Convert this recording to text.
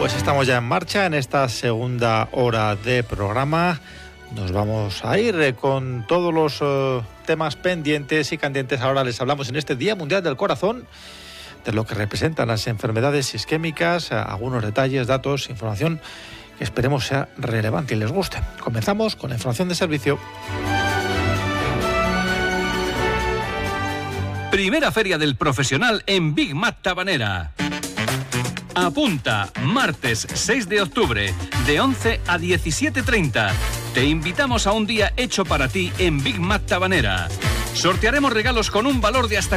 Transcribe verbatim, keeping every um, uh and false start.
Pues estamos ya en marcha en esta segunda hora de programa. Nos vamos a ir con todos los uh, temas pendientes y candentes. Ahora les hablamos en este Día Mundial del Corazón de lo que representan las enfermedades isquémicas, algunos detalles, datos, información que esperemos sea relevante y les guste. Comenzamos con la información de servicio. Primera Feria del Profesional en Big Mac Tabanera. Apunta, martes seis de octubre, de once a diecisiete treinta. Te invitamos a un día hecho para ti en Big Mac Tabanera. Sortearemos regalos con un valor de hasta